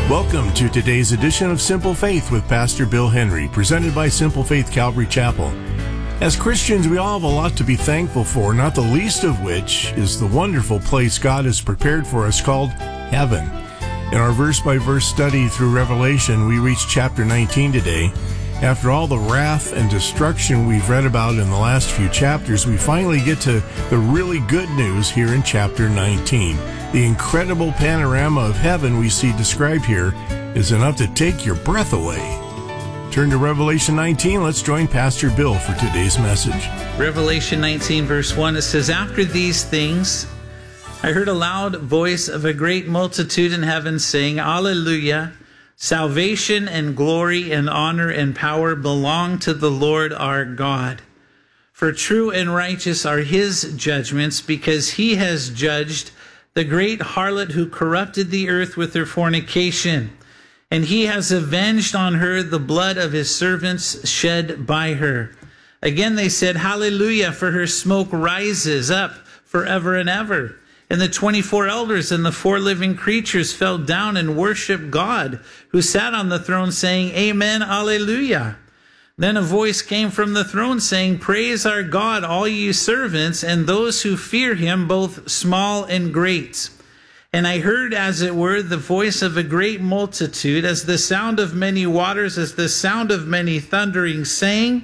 Welcome to today's edition of Simple Faith with Pastor Bill Henry, presented by Simple Faith Calvary Chapel. As Christians, we all have a lot to be thankful for, not the least of which is the wonderful place God has prepared for us called heaven. In our verse-by-verse study through Revelation, we reach chapter 19 today. After all the wrath and destruction we've read about in the last few chapters, we finally get to the really good news here in chapter 19. The incredible panorama of heaven we see described here is enough to take your breath away. Turn to Revelation 19. Let's join Pastor Bill for today's message. Revelation 19, verse 1, it says, "After these things, I heard a loud voice of a great multitude in heaven saying, Alleluia! Salvation and glory and honor and power belong to the Lord our God. For true and righteous are his judgments, because he has judged the great harlot who corrupted the earth with her fornication. And he has avenged on her the blood of his servants shed by her. Again they said, Hallelujah, for her smoke rises up forever and ever. And the 24 elders and the 4 living creatures fell down and worshiped God, who sat on the throne, saying, Amen, Alleluia. Then a voice came from the throne saying, Praise our God, all you servants, and those who fear him, both small and great. And I heard, as it were, the voice of a great multitude, as the sound of many waters, as the sound of many thunderings, saying,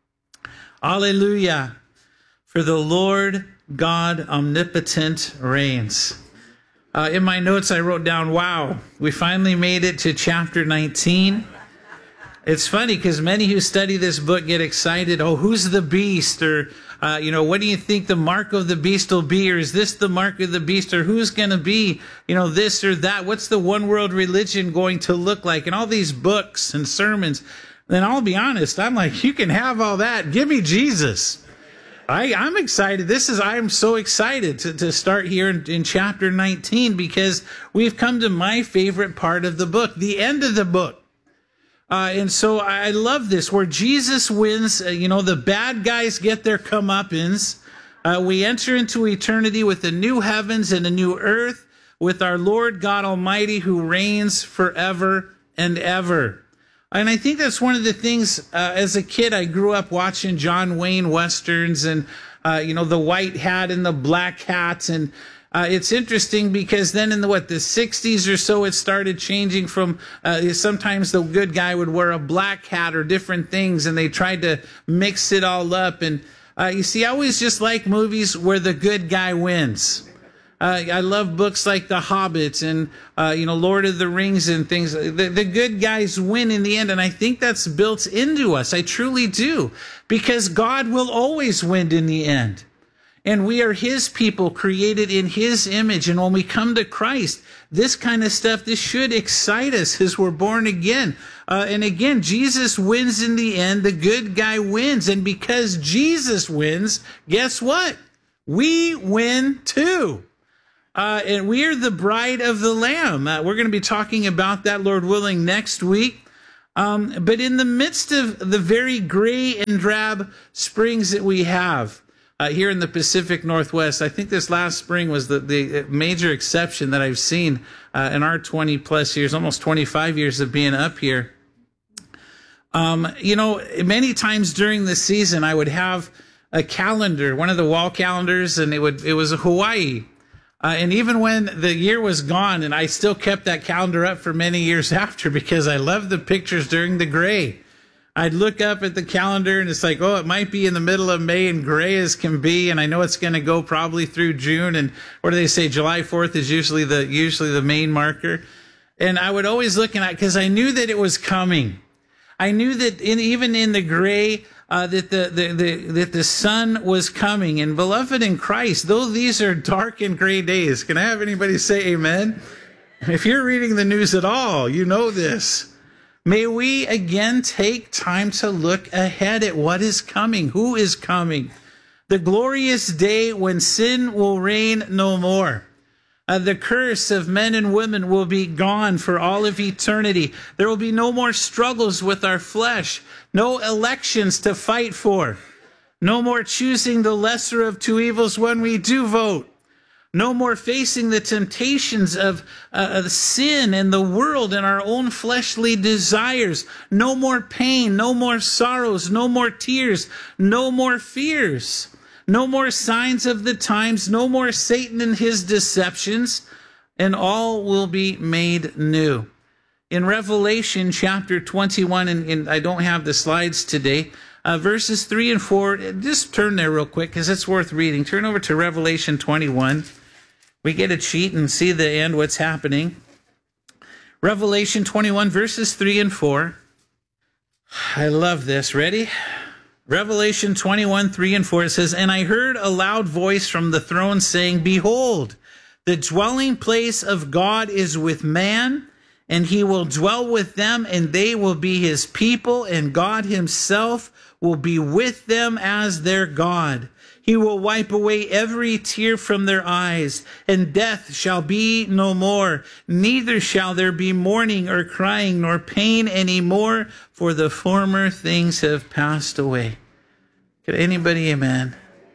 Alleluia, for the Lord God omnipotent reigns. In my notes, I wrote down, wow, we finally made it to chapter 19. It's funny because many who study this book get excited. Oh, who's the beast? Or, what do you think the mark of the beast will be? Or is this the mark of the beast? Or who's going to be, this or that? What's the one world religion going to look like? And all these books and sermons. Then I'll be honest, I'm like, you can have all that. Give me Jesus. I'm excited. I'm so excited to start here in chapter 19, because we've come to my favorite part of the book, the end of the book. And so I love this, where Jesus wins. The bad guys get their comeuppance. We enter into eternity with a new heavens and a new earth, with our Lord God Almighty, who reigns forever and ever. And I think that's one of the things, as a kid, I grew up watching John Wayne Westerns and, the white hat and the black hat. And it's interesting because then in the 60s or so, it started changing from, sometimes the good guy would wear a black hat or different things, and they tried to mix it all up. And I always just like movies where the good guy wins. I love books like The Hobbit and, Lord of the Rings and things. The good guys win in the end, and I think that's built into us. I truly do, because God will always win in the end. And we are his people, created in his image. And when we come to Christ, this kind of stuff, this should excite us as we're born again. And again, Jesus wins in the end. The good guy wins. And because Jesus wins, guess what? We win too. And we are the bride of the Lamb. We're going to be talking about that, Lord willing, next week. But in the midst of the very gray and drab springs that we have here in the Pacific Northwest, I think this last spring was the major exception that I've seen in our 20-plus years, almost 25 years of being up here. Many times during the season, I would have a calendar, one of the wall calendars, and it was Hawaii. And even when the year was gone, and I still kept that calendar up for many years after, because I loved the pictures during the gray. I'd look up at the calendar and it's like, it might be in the middle of May and gray as can be. And I know it's going to go probably through June. And what do they say? July 4th is usually the main marker. And I would always look at it because I knew that it was coming. I knew that even in the gray, that the sun was coming. And beloved in Christ, though these are dark and gray days, can I have anybody say amen? If you're reading the news at all, you know this. May we again take time to look ahead at what is coming, who is coming. The glorious day when sin will reign no more. The curse of men and women will be gone for all of eternity. There will be no more struggles with our flesh, no elections to fight for, no more choosing the lesser of two evils when we do vote. No more facing the temptations of sin and the world and our own fleshly desires. No more pain, no more sorrows, no more tears, no more fears. No more signs of the times, no more Satan and his deceptions, and all will be made new. In Revelation chapter 21, and I don't have the slides today, verses 3 and 4, just turn there real quick because it's worth reading. Turn over to Revelation 21. We get a cheat and see the end, what's happening. Revelation 21, verses 3 and 4. I love this. Ready? Revelation 21, 3 and 4, it says, "And I heard a loud voice from the throne saying, Behold, the dwelling place of God is with man, and he will dwell with them, and they will be his people, and God himself will be with them as their God. He will wipe away every tear from their eyes, and death shall be no more. Neither shall there be mourning or crying nor pain any more, for the former things have passed away." Could anybody amen?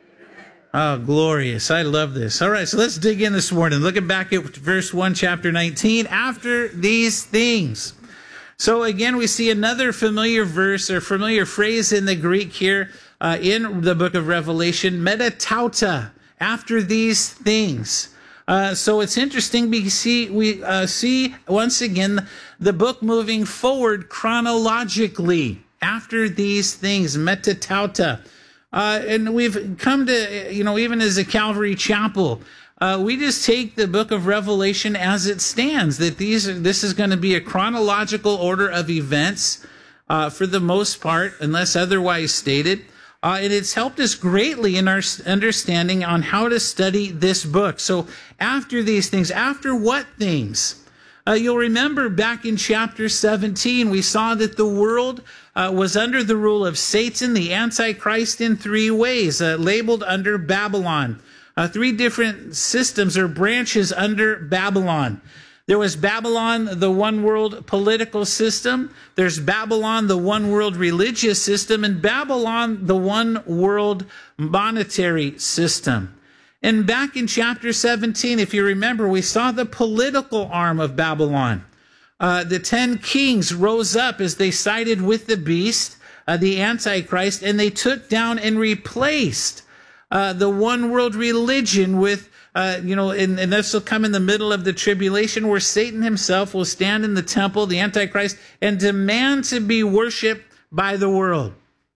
Oh, glorious. I love this. All right, so let's dig in this morning. Looking back at verse 1, chapter 19, after these things. So again, we see another familiar verse or familiar phrase in the Greek here in the book of Revelation, metatauta, after these things. So it's interesting because we see once again the book moving forward chronologically after these things, metatauta. And we've come to, even as a Calvary Chapel, we just take the book of Revelation as it stands, that this is going to be a chronological order of events for the most part, unless otherwise stated. And it's helped us greatly in our understanding on how to study this book. So after these things, after what things? You'll remember back in chapter 17, we saw that the world was under the rule of Satan, the Antichrist, in three ways, labeled under Babylon. Three different systems or branches under Babylon. There was Babylon, the one world political system. There's Babylon, the one world religious system. And Babylon, the one world monetary system. And back in chapter 17, if you remember, we saw the political arm of Babylon. The 10 kings rose up as they sided with the beast, the Antichrist, and they took down and replaced the one world religion with, and this will come in the middle of the tribulation where Satan himself will stand in the temple, the Antichrist, and demand to be worshiped by the world.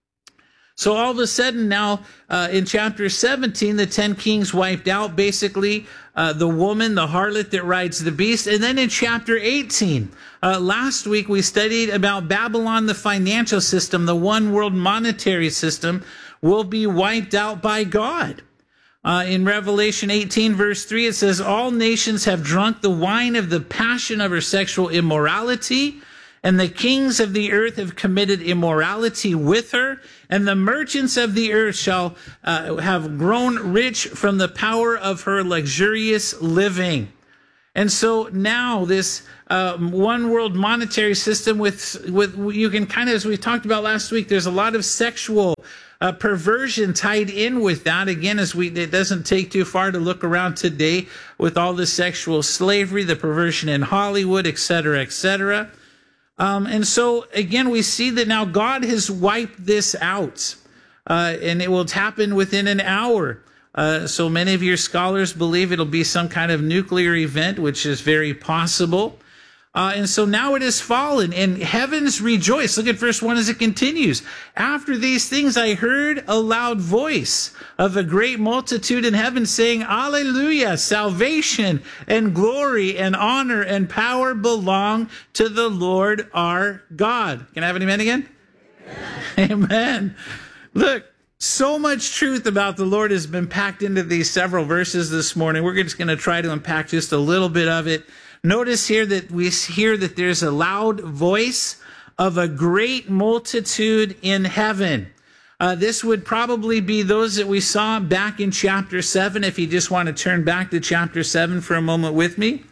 So all of a sudden now, in chapter 17, the 10 kings wiped out basically the woman, the harlot that rides the beast. And then in chapter 18, last week we studied about Babylon, the financial system, the one world monetary system will be wiped out by God. In Revelation 18, verse 3, it says, "All nations have drunk the wine of the passion of her sexual immorality, and the kings of the earth have committed immorality with her, and the merchants of the earth shall have grown rich from the power of her luxurious living." And so now this one world monetary system with you can kind of, as we talked about last week, there's a lot of sexual perversion tied in with that. Again, it doesn't take too far to look around today with all the sexual slavery, the perversion in Hollywood, etc., etc. And so, again, we see that now God has wiped this out, and it will happen within an hour. So many of your scholars believe it'll be some kind of nuclear event, which is very possible. And so now it has fallen, and heavens rejoice. Look at verse 1 as it continues. "After these things I heard a loud voice of a great multitude in heaven saying, Alleluia, salvation and glory and honor and power belong to the Lord our God." Can I have an amen again? Amen. Amen. Look, so much truth about the Lord has been packed into these several verses this morning. We're just going to try to unpack just a little bit of it. Notice here that we hear that there's a loud voice of a great multitude in heaven. This would probably be those that we saw back in chapter 7, if you just want to turn back to chapter 7 for a moment with me.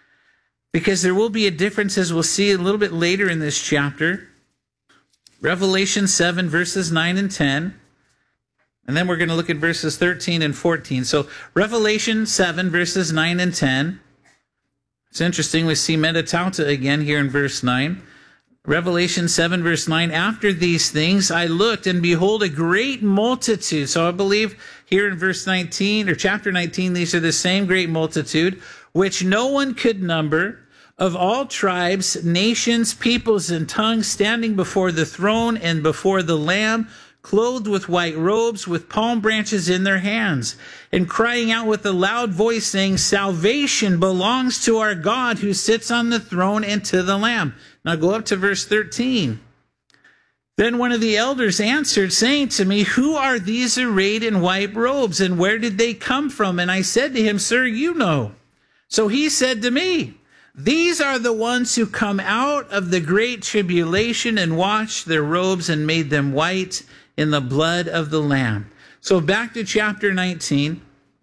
Because there will be a difference, as we'll see a little bit later in this chapter. Revelation 7, verses 9 and 10. And then we're going to look at verses 13 and 14. So Revelation 7, verses 9 and 10. It's interesting. We see metatauta again here in verse 9. Revelation 7, verse 9. After these things I looked, and behold, a great multitude. So I believe here in verse 19, or chapter 19, these are the same great multitude, which no one could number, of all tribes, nations, peoples, and tongues, standing before the throne and before the Lamb, clothed with white robes, with palm branches in their hands, and crying out with a loud voice, saying, Salvation belongs to our God who sits on the throne and to the Lamb. Now go up to verse 13. Then one of the elders answered, saying to me, Who are these arrayed in white robes, and where did they come from? And I said to him, Sir, you know. So he said to me, These are the ones who come out of the great tribulation and washed their robes and made them white in the blood of the Lamb. So back to chapter 19.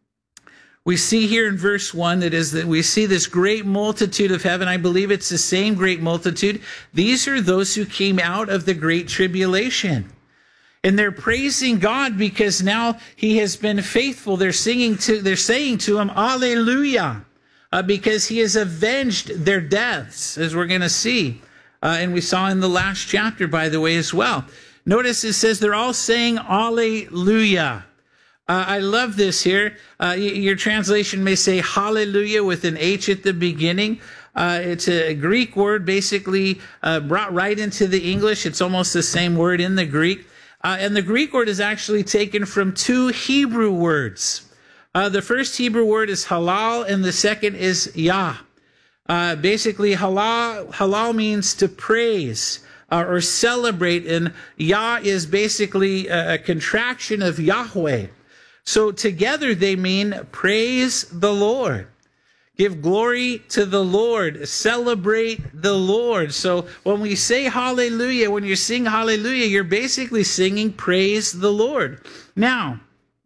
We see here in verse 1 that we see this great multitude of heaven. I believe it's the same great multitude. These are those who came out of the great tribulation. And they're praising God because now he has been faithful. They're saying to him, Alleluia, because he has avenged their deaths, as we're going to see. And we saw in the last chapter, by the way, as well. Notice it says they're all saying Alleluia. I love this here. Your translation may say hallelujah with an H at the beginning. It's a Greek word basically brought right into the English. It's almost the same word in the Greek. And the Greek word is actually taken from two Hebrew words. The first Hebrew word is halal and the second is yah. Basically, halal means to praise or celebrate, and Yah is basically a contraction of Yahweh. So together they mean praise the Lord. Give glory to the Lord. Celebrate the Lord. So when we say hallelujah, when you sing hallelujah, you're basically singing praise the Lord. Now,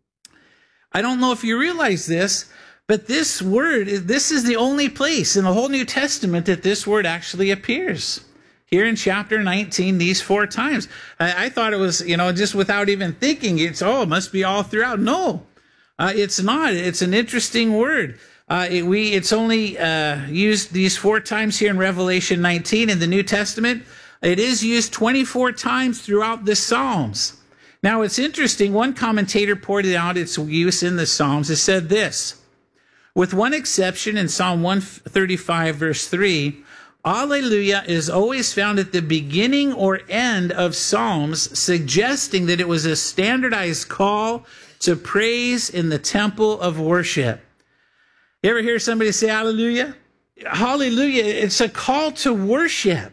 I don't know if you realize this, but this is the only place in the whole New Testament that this word actually appears. Here in chapter 19, these 4 times. I thought it was, just without even thinking, it must be all throughout. No, it's not. It's an interesting word. It's only used these 4 times here in Revelation 19 in the New Testament. It is used 24 times throughout the Psalms. Now, it's interesting. One commentator pointed out its use in the Psalms. It said this, with one exception in Psalm 135, verse 3, Alleluia is always found at the beginning or end of Psalms, suggesting that it was a standardized call to praise in the temple of worship. You ever hear somebody say hallelujah? Hallelujah, it's a call to worship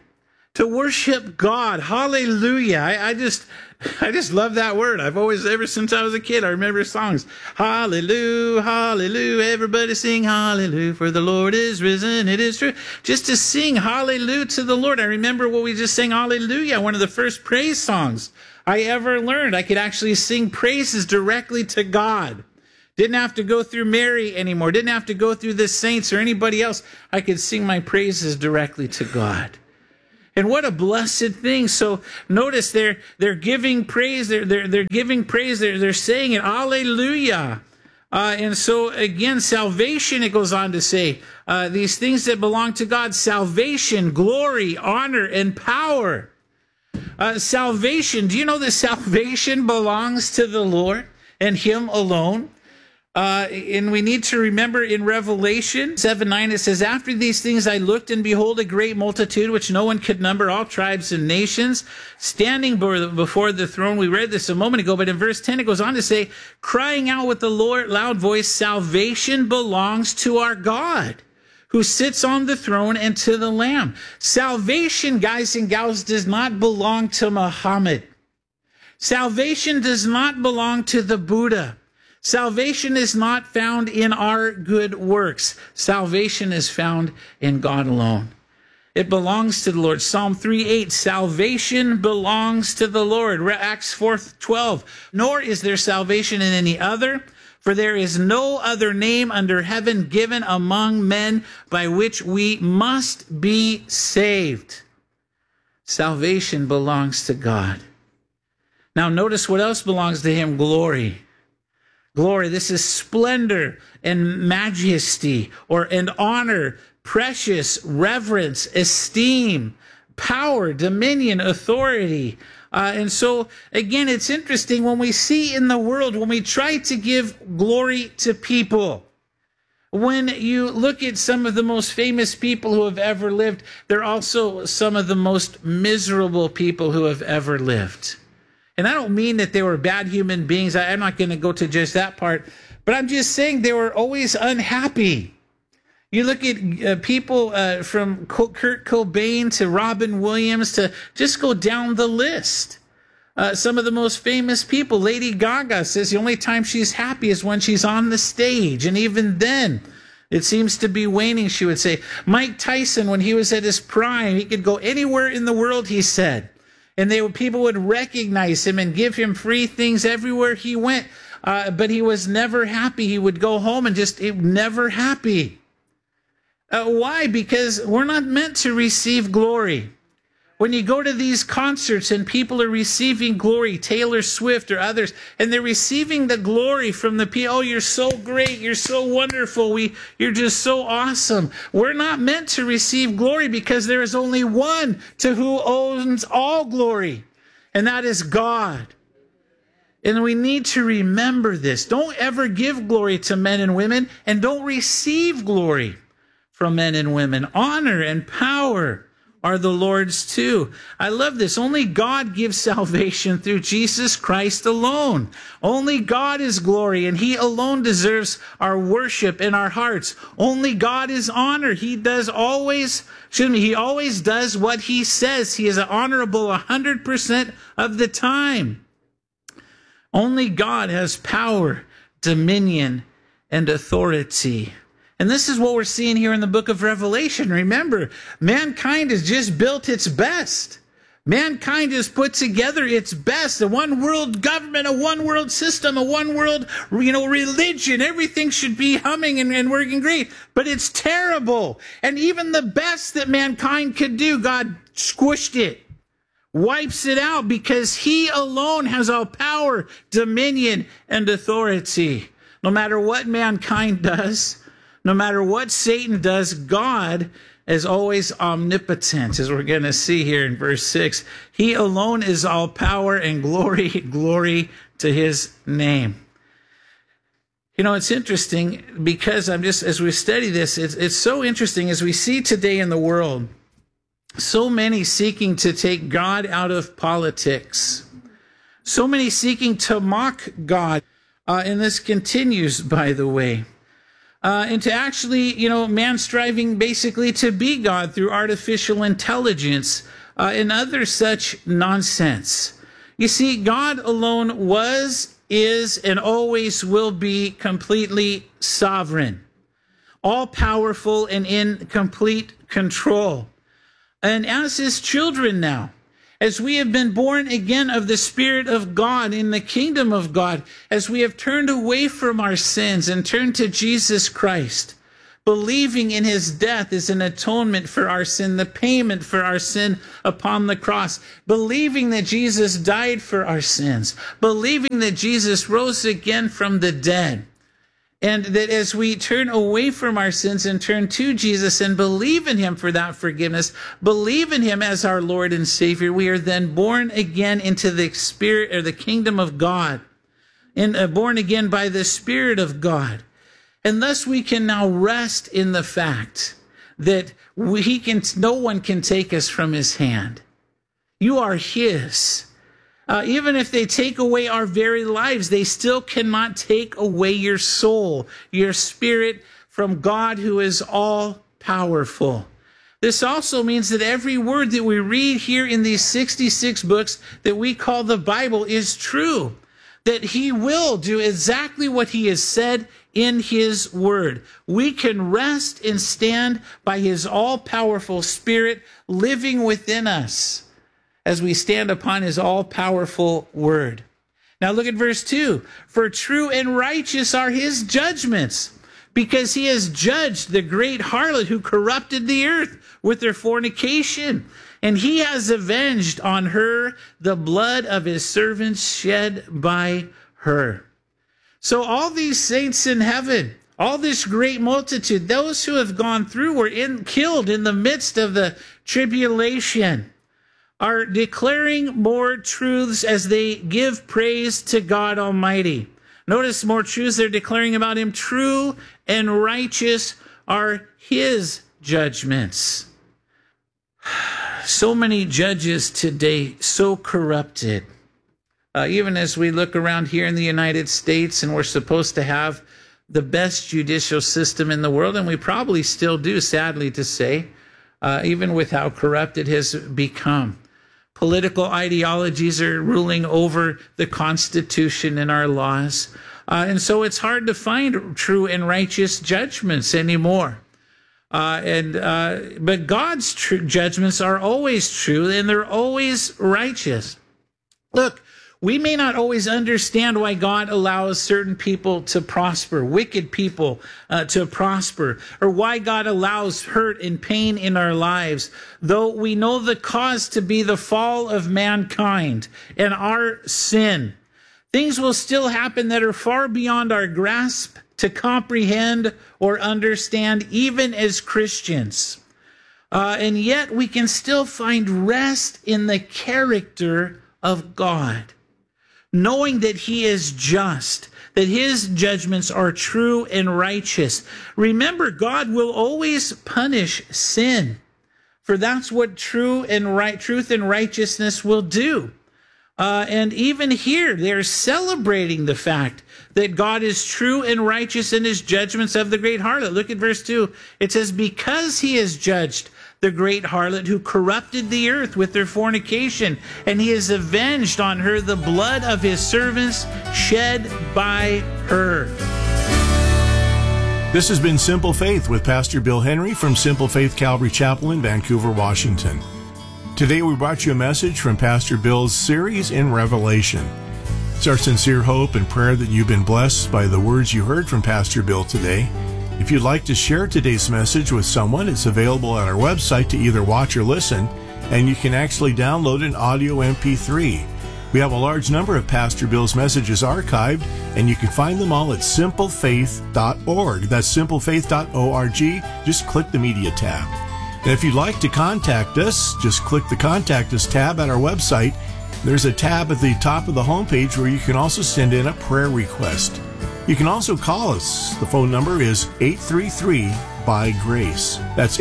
God. Hallelujah. I just love that word. Ever since I was a kid, I remember songs. Hallelujah, hallelujah. Everybody sing hallelujah, for the Lord is risen. It is true. Just to sing hallelujah to the Lord. I remember when we just sang hallelujah, one of the first praise songs I ever learned. I could actually sing praises directly to God. Didn't have to go through Mary anymore. Didn't have to go through the saints or anybody else. I could sing my praises directly to God. And what a blessed thing. So notice they're giving praise. They're giving praise. They're saying it. Alleluia. And so again, salvation, it goes on to say, these things that belong to God, salvation, glory, honor, and power. Salvation. Do you know that salvation belongs to the Lord and him alone? And we need to remember in Revelation 7:9, it says, after these things I looked, and behold, a great multitude, which no one could number, all tribes and nations, standing before the throne. We read this a moment ago, but in verse 10, it goes on to say, crying out with a loud voice, salvation belongs to our God, who sits on the throne, and to the Lamb. Salvation, guys and gals, does not belong to Muhammad. Salvation does not belong to the Buddha. Salvation is not found in our good works. Salvation is found in God alone. It belongs to the Lord. Psalm 3:8, salvation belongs to the Lord. Acts 4:12, nor is there salvation in any other, for there is no other name under heaven given among men by which we must be saved. Salvation belongs to God. Now notice what else belongs to him: glory. Glory, this is splendor and majesty, and honor, precious, reverence, esteem, power, dominion, authority. And so, again, it's interesting when we see in the world, when we try to give glory to people, when you look at some of the most famous people who have ever lived, they're also some of the most miserable people who have ever lived. And I don't mean that they were bad human beings. I'm not going to go to just that part. But I'm just saying they were always unhappy. You look at people from Kurt Cobain to Robin Williams, to just go down the list. Some of the most famous people. Lady Gaga says the only time she's happy is when she's on the stage. And even then, it seems to be waning, she would say. Mike Tyson, when he was at his prime, he could go anywhere in the world, he said. And people would recognize him and give him free things everywhere he went. But he was never happy. He would go home and just never happy. Why? Because we're not meant to receive glory. When you go to these concerts and people are receiving glory, Taylor Swift or others, and they're receiving the glory from the people, oh, you're so great, you're so wonderful, you're just so awesome. We're not meant to receive glory because there is only one to who owns all glory, and that is God. And we need to remember this. Don't ever give glory to men and women, and don't receive glory from men and women. Honor and power are the Lord's too. I love this. Only God gives salvation through Jesus Christ alone. Only God is glory, and he alone deserves our worship in our hearts. Only God is honor. He always does what he says. He is honorable 100% of the time. Only God has power, dominion, and authority. And this is what we're seeing here in the book of Revelation. Remember, mankind has just built its best. Mankind has put together its best. A one world government, a one world system, a one world, religion. Everything should be humming and working great. But it's terrible. And even the best that mankind could do, God squished it, wipes it out, because he alone has all power, dominion, and authority. No matter what mankind does, no matter what Satan does, God is always omnipotent, as we're going to see here in verse 6. He alone is all power and glory, glory to his name. It's interesting because as we study this, it's so interesting as we see today in the world, so many seeking to take God out of politics, so many seeking to mock God. And this continues, by the way. And to actually, man striving basically to be God through artificial intelligence and other such nonsense. You see, God alone was, is, and always will be completely sovereign, all-powerful, and in complete control. And as his children now, as we have been born again of the Spirit of God in the kingdom of God, as we have turned away from our sins and turned to Jesus Christ, believing in his death as an atonement for our sin, the payment for our sin upon the cross, believing that Jesus died for our sins, believing that Jesus rose again from the dead, and that as we turn away from our sins and turn to Jesus and believe in him for that forgiveness, believe in him as our Lord and Savior, we are then born again into the Spirit or the kingdom of God, and born again by the Spirit of God. And thus we can now rest in the fact that no one can take us from his hand. You are his. Even if they take away our very lives, they still cannot take away your soul, your spirit from God who is all powerful. This also means that every word that we read here in these 66 books that we call the Bible is true, that he will do exactly what he has said in his word. We can rest and stand by his all-powerful Spirit living within us as we stand upon his all-powerful word. Now look at verse 2. For true and righteous are his judgments. because he has judged the great harlot who corrupted the earth with their fornication. And he has avenged on her the blood of his servants shed by her. So all these saints in heaven, all this great multitude, those who have gone through were killed in the midst of the tribulation, are declaring more truths as they give praise to God Almighty. Notice more truths they're declaring about him. True and righteous are his judgments. So many judges today, so corrupted. Even as we look around here in the United States, and we're supposed to have the best judicial system in the world, and we probably still do, sadly to say, even with how corrupt it has become. Political ideologies are ruling over the Constitution and our laws. And so it's hard to find true and righteous judgments anymore. But God's judgments are always true, and they're always righteous. Look, we may not always understand why God allows certain people to prosper, wicked people to prosper, or why God allows hurt and pain in our lives, though we know the cause to be the fall of mankind and our sin. Things will still happen that are far beyond our grasp to comprehend or understand, even as Christians. And yet we can still find rest in the character of God, knowing that he is just, that his judgments are true and righteous. Remember, God will always punish sin, for that's what truth and righteousness will do. And even here, they're celebrating the fact that God is true and righteous in his judgments of the great harlot. Look at verse 2. It says, because he has judged the great harlot who corrupted the earth with their fornication, and he has avenged on her the blood of his servants shed by her. This has been Simple Faith with Pastor Bill Henry from Simple Faith Calvary Chapel in Vancouver, Washington. Today we brought you a message from Pastor Bill's series in Revelation. It's our sincere hope and prayer that you've been blessed by the words you heard from Pastor Bill today. If you'd like to share today's message with someone, it's available at our website to either watch or listen, and you can actually download an audio MP3. We have a large number of Pastor Bill's messages archived, and you can find them all at simplefaith.org. That's simplefaith.org. Just click the media tab. And if you'd like to contact us, just click the Contact Us tab at our website. There's a tab at the top of the homepage where you can also send in a prayer request. You can also call us. The phone number is 833-BY-GRACE. That's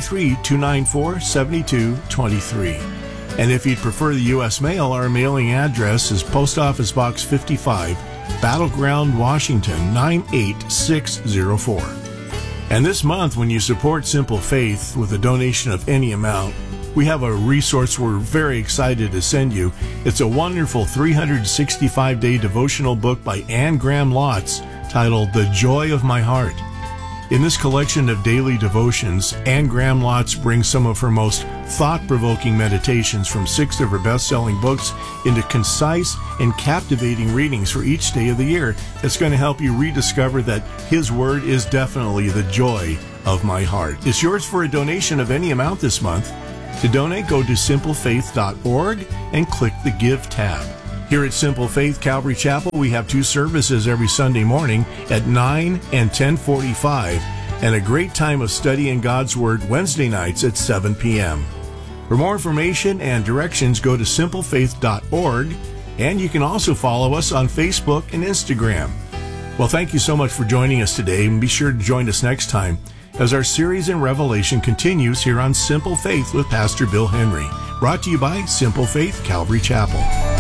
833-294-7223. And if you'd prefer the U.S. mail, our mailing address is Post Office Box 55, Battleground, Washington, 98604. And this month, when you support Simple Faith with a donation of any amount, we have a resource we're very excited to send you. It's a wonderful 365-day devotional book by Anne Graham Lotz titled The Joy of My Heart. In this collection of daily devotions, Anne Graham Lotz brings some of her most thought-provoking meditations from 6 of her best-selling books into concise and captivating readings for each day of the year that's going to help you rediscover that His Word is definitely the joy of my heart. It's yours for a donation of any amount this month. To donate, go to simplefaith.org and click the Give tab. Here at Simple Faith Calvary Chapel, we have 2 services every Sunday morning at 9 and 10:45, and a great time of studying God's Word Wednesday nights at 7 p.m. For more information and directions, go to simplefaith.org, and you can also follow us on Facebook and Instagram. Well, thank you so much for joining us today, and be sure to join us next time as our series in Revelation continues here on Simple Faith with Pastor Bill Henry, brought to you by Simple Faith Calvary Chapel.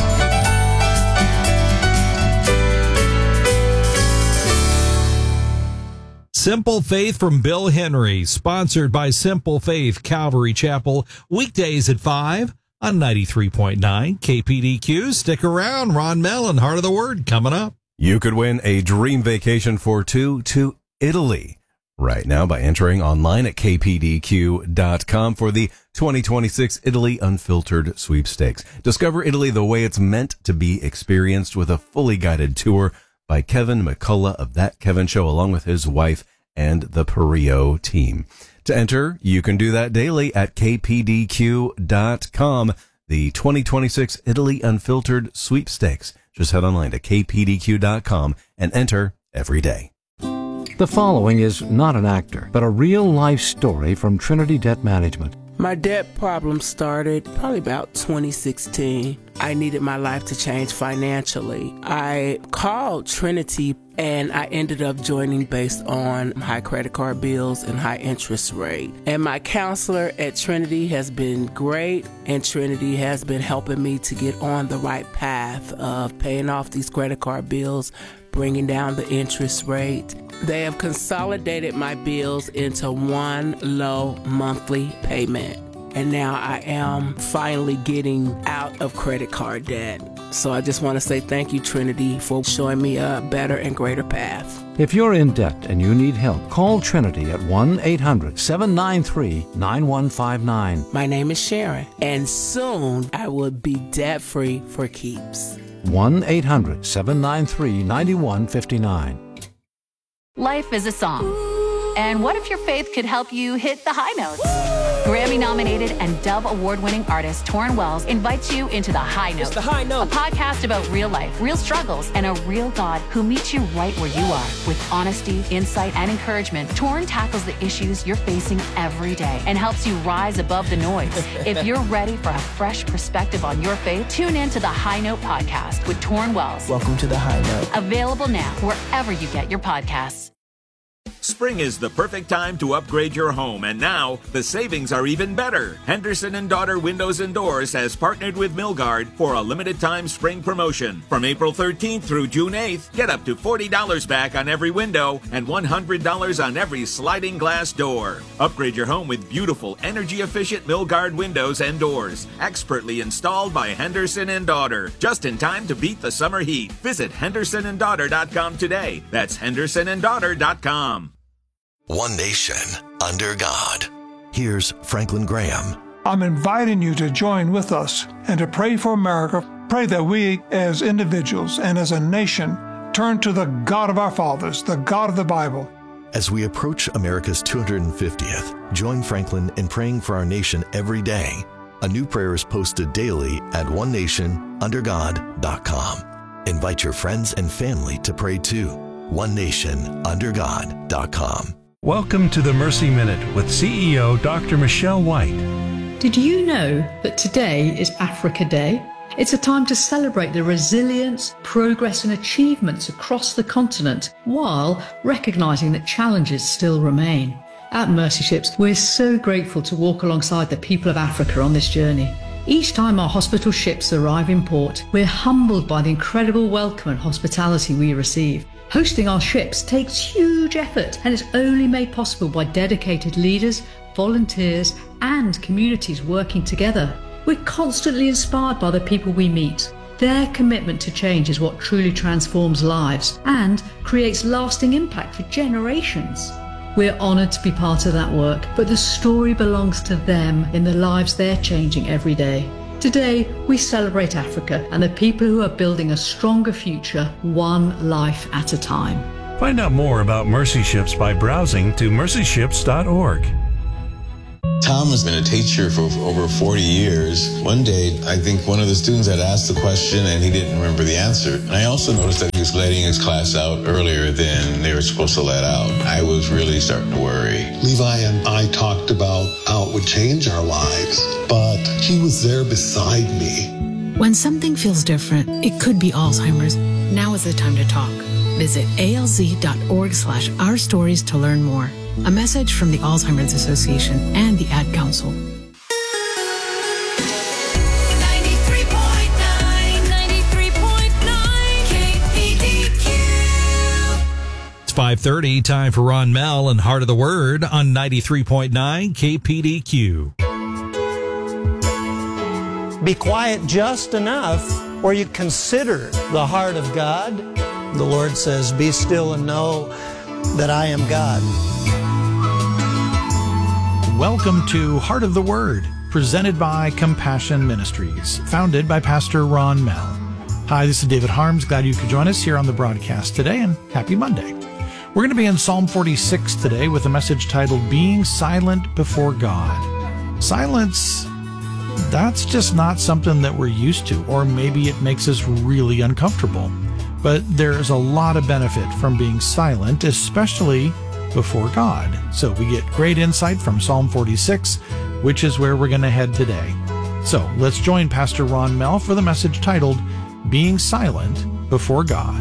Simple Faith from Bill Henry, sponsored by Simple Faith Calvary Chapel, weekdays at 5 on 93.9 KPDQ. Stick around. Ron Mellon, Heart of the Word, coming up. You could win a dream vacation for 2 to Italy right now by entering online at kpdq.com for the 2026 Italy Unfiltered Sweepstakes. Discover Italy the way it's meant to be experienced with a fully guided tour by Kevin McCullough of That Kevin Show, along with his wife, and the Perio team. To enter, you can do that daily at kpdq.com. The 2026 Italy Unfiltered Sweepstakes. Just head online to kpdq.com and enter every day. The following is not an actor, but a real-life story from Trinity Debt Management. My debt problem started probably about 2016. I needed my life to change financially. I called Trinity and I ended up joining based on high credit card bills and high interest rate. And my counselor at Trinity has been great, and Trinity has been helping me to get on the right path of paying off these credit card bills, bringing down the interest rate. They have consolidated my bills into one low monthly payment. And now I am finally getting out of credit card debt. So I just want to say thank you, Trinity, for showing me a better and greater path. If you're in debt and you need help, call Trinity at 1-800-793-9159. My name is Sharon, and soon I will be debt-free for keeps. 1-800-793-9159. Life is a song. And what if your faith could help you hit the high notes? Grammy-nominated and Dove Award-winning artist Torrin Wells invites you into The High Note. It's The High Note. A podcast about real life, real struggles, and a real God who meets you right where you are. With honesty, insight, and encouragement, Torrin tackles the issues you're facing every day and helps you rise above the noise. If you're ready for a fresh perspective on your faith, tune in to The High Note podcast with Torrin Wells. Welcome to The High Note. Available now wherever you get your podcasts. Spring is the perfect time to upgrade your home, and now the savings are even better. Henderson & Daughter Windows and Doors has partnered with Milgard for a limited-time spring promotion. From April 13th through June 8th, get up to $40 back on every window and $100 on every sliding glass door. Upgrade your home with beautiful, energy-efficient Milgard windows and doors, expertly installed by Henderson & Daughter, just in time to beat the summer heat. Visit hendersonanddaughter.com today. That's hendersonanddaughter.com. One nation, under God. Here's Franklin Graham. I'm inviting you to join with us and to pray for America. Pray that we, as individuals and as a nation, turn to the God of our fathers, the God of the Bible. As we approach America's 250th, join Franklin in praying for our nation every day. A new prayer is posted daily at onenationundergod.com. Invite your friends and family to pray too. onenationundergod.com. Welcome to the Mercy Minute with CEO Dr. Michelle White. Did you know that today is Africa Day? It's a time to celebrate the resilience, progress and achievements across the continent while recognizing that challenges still remain. At Mercy Ships, we're so grateful to walk alongside the people of Africa on this journey. Each time our hospital ships arrive in port, we're humbled by the incredible welcome and hospitality we receive. Hosting our ships takes huge effort and is only made possible by dedicated leaders, volunteers, and communities working together. We're constantly inspired by the people we meet. Their commitment to change is what truly transforms lives and creates lasting impact for generations. We're honoured to be part of that work, but the story belongs to them in the lives they're changing every day. Today, we celebrate Africa and the people who are building a stronger future, one life at a time. Find out more about Mercy Ships by browsing to mercyships.org. Tom has been a teacher for over 40 years. One day, I think one of the students had asked the question and he didn't remember the answer. And I also noticed that he was letting his class out earlier than they were supposed to let out. I was really starting to worry. Levi and I talked about how it would change our lives, but he was there beside me. When something feels different, it could be Alzheimer's. Now is the time to talk. Visit alz.org/our stories to learn more. A message from the Alzheimer's Association and the Ad Council. 93.9 KPDQ. It's 5:30, time for Ron Mell and Heart of the Word on 93.9 KPDQ. Be quiet just enough where you consider the heart of God. The Lord says, be still and know that I am God. Welcome to Heart of the Word, presented by Compassion Ministries, founded by Pastor Ron Mell. Hi, this is David Harms. Glad you could join us here on the broadcast today, and happy Monday. We're going to be in Psalm 46 today with a message titled Being Silent Before God. Silence, that's just not something that we're used to, or maybe it makes us really uncomfortable. But there's a lot of benefit from being silent, especially before God. So we get great insight from Psalm 46, which is where we're going to head today. So let's join Pastor Ron Mell for the message titled Being Silent Before God.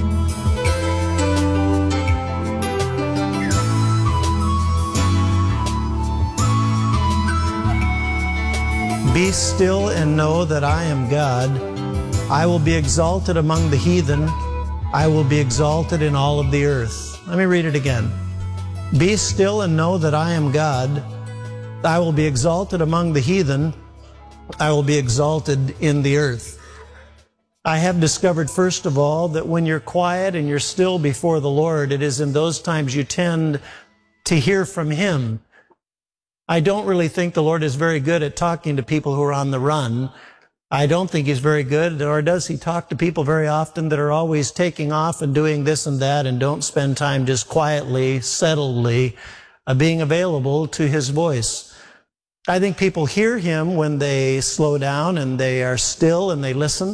Be still and know that I am God. I will be exalted among the heathen. I will be exalted in all of the earth. Let me read it again. Be still and know that I am God. I will be exalted among the heathen. I will be exalted in the earth. I have discovered, first of all, that when you're quiet and you're still before the Lord, it is in those times you tend to hear from Him. I don't really think the Lord is very good at talking to people who are on the run. I don't think He's very good, or does He talk to people very often that are always taking off and doing this and that and don't spend time just quietly, settledly, being available to His voice. I think people hear Him when they slow down and they are still and they listen.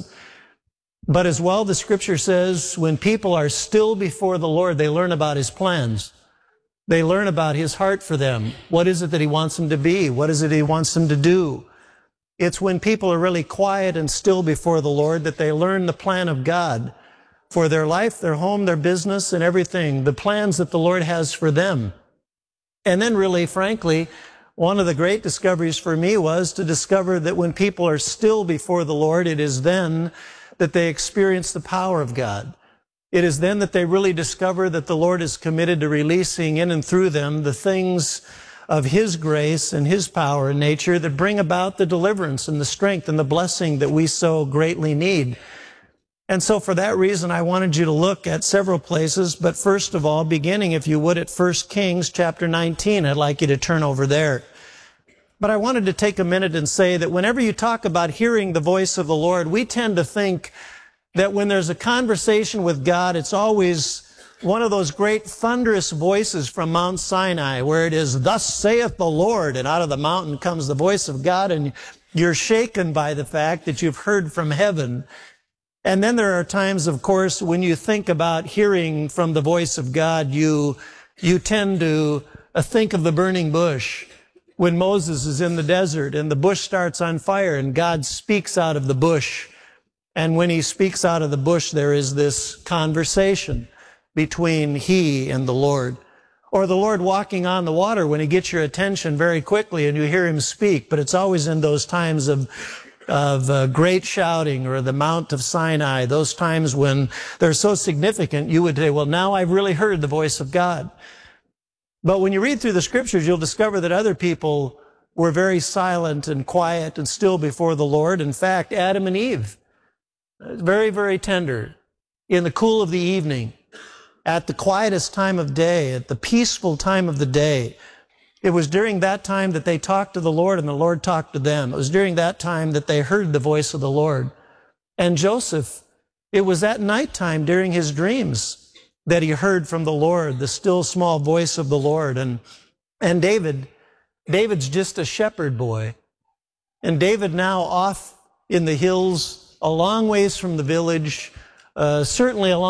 But as well, the Scripture says when people are still before the Lord, they learn about His plans. They learn about His heart for them. What is it that He wants them to be? What is it He wants them to do? It's when people are really quiet and still before the Lord that they learn the plan of God for their life, their home, their business, and everything, the plans that the Lord has for them. And then really, frankly, one of the great discoveries for me was to discover that when people are still before the Lord, it is then that they experience the power of God. It is then that they really discover that the Lord is committed to releasing in and through them the things of His grace and His power and nature that bring about the deliverance and the strength and the blessing that we so greatly need. And so for that reason, I wanted you to look at several places, but first of all, beginning, if you would, at 1 Kings chapter 19, I'd like you to turn over there. But I wanted to take a minute and say that whenever you talk about hearing the voice of the Lord, we tend to think that when there's a conversation with God, it's always one of those great thunderous voices from Mount Sinai where it is, thus saith the Lord, and out of the mountain comes the voice of God, and you're shaken by the fact that you've heard from heaven. And then there are times, of course, when you think about hearing from the voice of God, you tend to think of the burning bush. When Moses is in the desert and the bush starts on fire and God speaks out of the bush. And when He speaks out of the bush, there is this conversation between He and the Lord. Or the Lord walking on the water when He gets your attention very quickly and you hear Him speak. But it's always in those times of great shouting, or the Mount of Sinai, those times when they're so significant, you would say, well, now I've really heard the voice of God. But when you read through the Scriptures, you'll discover that other people were very silent and quiet and still before the Lord. In fact, Adam and Eve, very, very tender, in the cool of the evening, at the quietest time of day, at the peaceful time of the day. It was during that time that they talked to the Lord and the Lord talked to them. It was during that time that they heard the voice of the Lord. And Joseph, it was at nighttime during his dreams that he heard from the Lord, the still small voice of the Lord. And David's just a shepherd boy. And David now off in the hills, a long ways from the village, certainly a long